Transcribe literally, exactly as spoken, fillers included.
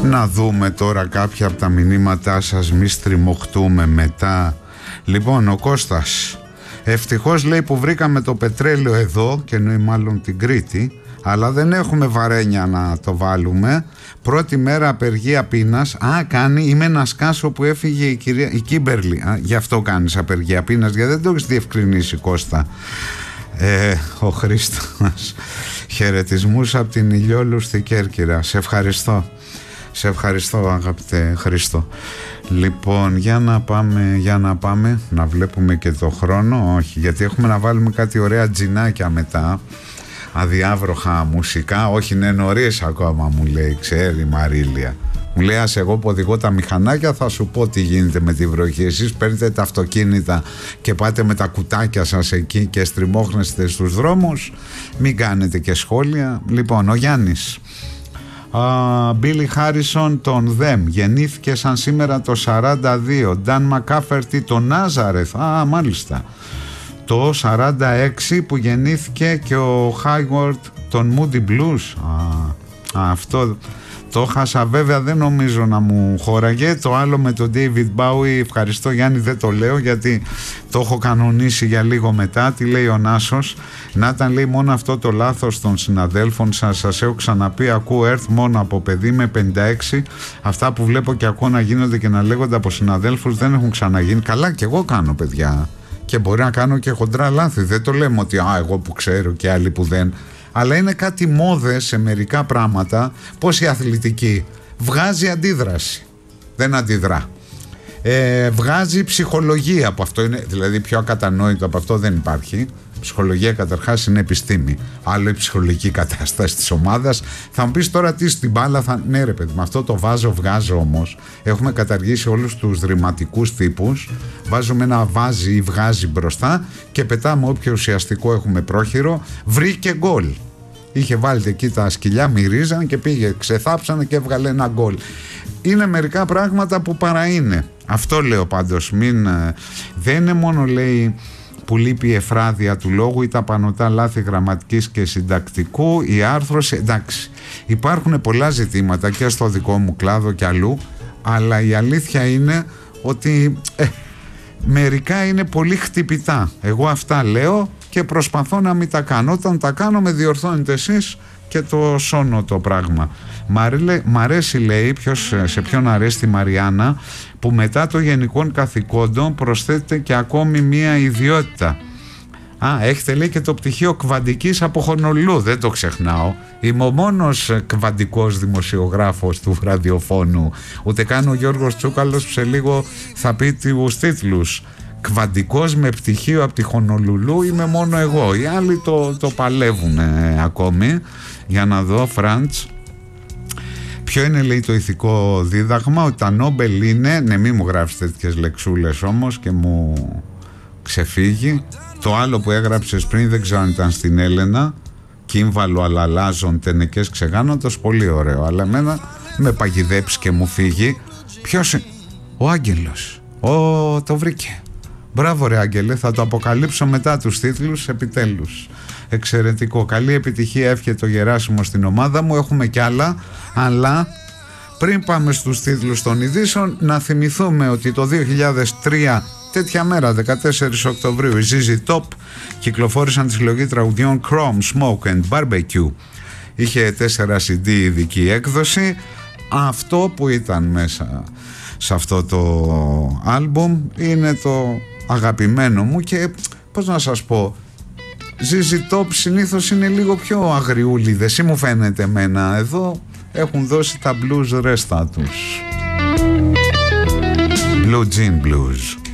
Να δούμε τώρα κάποια από τα μηνύματά σας, μη στριμωχτούμε μετά. Λοιπόν, ο Κώστας, ευτυχώς λέει που βρήκαμε το πετρέλαιο εδώ, και εννοεί μάλλον την Κρήτη, αλλά δεν έχουμε βαρένια να το βάλουμε. Πρώτη μέρα απεργία πείνας. Α, κάνει, είμαι ένα σκάσο που έφυγε η, κυρία, η Κίμπερλι. Α, γι' αυτό κάνεις απεργία πείνας, γιατί δεν το έχεις διευκρινίσει, Κώστα. Ε, ο Χρήστος, χαιρετισμούς από την Ηλιόλου στη Κέρκυρα. Σε ευχαριστώ. Σε ευχαριστώ, αγαπητέ Χρήστο. Λοιπόν, για να πάμε, για να πάμε, να βλέπουμε και το χρόνο. Όχι, γιατί έχουμε να βάλουμε κάτι ωραία τζινάκια μετά. Αδιάβροχα μουσικά. Όχι, είναι νωρίς ακόμα, μου λέει, ξέρει η Μαρίλια. Μου λέει, ας εγώ που οδηγώ τα μηχανάκια θα σου πω τι γίνεται με τη βροχή. Εσείς παίρνετε τα αυτοκίνητα και πάτε με τα κουτάκια σας εκεί και στριμώχνεστε στους δρόμους. Μην κάνετε και σχόλια. Λοιπόν, ο Γιάννης, Μπίλι Χάρισον τον Δεμ, γεννήθηκε σαν σήμερα το σαράντα δύο. Νταν Μακάφερτι το Νάζαρεθ, α, μάλιστα, το σαράντα έξι που γεννήθηκε και ο Χάιγουαρντ τον Moody Blues. Α, α, αυτό το χάσα, βέβαια, δεν νομίζω να μου χώραγε. Το άλλο με τον David Bowie, ευχαριστώ Γιάννη, δεν το λέω γιατί το έχω κανονίσει για λίγο μετά. Τι λέει ο Νάσος? Να ήταν, λέει, μόνο αυτό το λάθος των συναδέλφων σας. Σας έχω ξαναπεί, ακούω Earth μόνο από παιδί με πενήντα έξι. Αυτά που βλέπω και ακούω να γίνονται και να λέγονται από συναδέλφους δεν έχουν ξαναγίνει. Καλά, και εγώ κάνω, παιδιά, και μπορεί να κάνω και χοντρά λάθη. Δεν το λέμε ότι α, εγώ που ξέρω και άλλοι που δεν. Αλλά είναι κάτι μόδες σε μερικά πράγματα. Πώς η αθλητική βγάζει αντίδραση, δεν αντιδρά. ε, Βγάζει ψυχολογία από αυτό, είναι, δηλαδή πιο ακατανόητο από αυτό δεν υπάρχει. Ψυχολογία καταρχάς είναι επιστήμη. Άλλο η ψυχολογική κατάσταση της ομάδας. Θα μου πεις τώρα τι στην μπάλα θα... Ναι ρε παιδί, με αυτό το βάζω βγάζω όμως. Έχουμε καταργήσει όλους τους δρυματικούς τύπους. Βάζουμε ένα βάζει ή βγάζει μπροστά και πετάμε όποιο ουσιαστικό έχουμε πρόχειρο. Βρήκε γκολ. Είχε βάλει εκεί τα σκυλιά, μυρίζαν και πήγε, ξεθάψανε και έβγαλε ένα γκολ. Είναι μερικά πράγματα που παρά είναι. Αυτό λέω πάντως. Μην... Δεν είναι μόνο, λέει, που λείπει η εφράδια του λόγου ή τα πανωτά λάθη γραμματικής και συντακτικού, η άρθρωση, εντάξει, υπάρχουν πολλά ζητήματα και στο δικό μου κλάδο και αλλού, αλλά η αλήθεια είναι ότι ε, μερικά είναι πολύ χτυπητά. Εγώ αυτά λέω και προσπαθώ να μην τα κάνω. Όταν τα κάνω με διορθώνετε εσείς και το σώνω το πράγμα. Μ' αρέσει, λέει, ποιος, σε ποιον αρέσει τη Μαριάννα, που μετά των γενικών καθηκόντων προσθέτεται και ακόμη μία ιδιότητα. Α, έχετε, λέει, και το πτυχίο κβαντικής από Χονολουλού, δεν το ξεχνάω. Είμαι ο μόνος κβαντικός δημοσιογράφος του ραδιοφώνου. Ούτε καν ο Γιώργος Τσούκαλος που σε λίγο θα πει τους τίτλους. Κβαντικός με πτυχίο από τη Χονολουλού είμαι μόνο εγώ. Οι άλλοι το, το παλεύουν ε, ακόμη. Για να δω, Φραντς. Ποιο είναι, λέει, το ηθικό δίδαγμα? Ότι τα Νόμπελ είναι... Ναι, μη μου γράψεις τέτοιες λεξούλες όμως και μου ξεφύγει. Το άλλο που έγραψες πριν, δεν ξέρω αν ήταν στην Έλενα. Κύμβαλο αλλαλάζων τενεκές ξεγάνοντος. Πολύ ωραίο. Αλλά εμένα με παγιδέψει και μου φύγει. Ποιος είναι? Ο Άγγελος. Ω, το βρήκε. Μπράβο ρε Άγγελε, θα το αποκαλύψω μετά τους τίτλους, επιτέλους. Εξαιρετικό, καλή επιτυχία, εύχεται ο Γεράσιμος στην ομάδα μου. Έχουμε κι άλλα, αλλά πριν πάμε στους τίτλους των ειδήσεων, να θυμηθούμε ότι το δύο χιλιάδες τρία, τέτοια μέρα, δεκατέσσερις Οκτωβρίου, οι ζι ζι Top κυκλοφόρησαν τη συλλογή τραγουδιών Chrome, Smoke and Barbecue. Είχε τέσσερα σι ντι ειδική έκδοση. Αυτό που ήταν μέσα σε αυτό το άλμπουμ είναι το αγαπημένο μου και πώς να σας πω, ζι ζι Top συνήθως είναι λίγο πιο αγριούλιδες ή μου φαίνεται εμένα. Εδώ έχουν δώσει τα blues ρέστα τους. Blue Jean Blues.